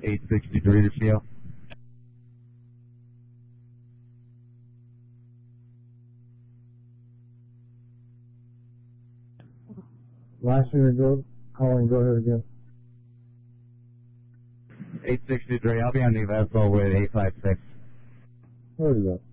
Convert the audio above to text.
863 to CO. Last unit, go ahead again. 863, I'll be on the vessel with 856. Where is that?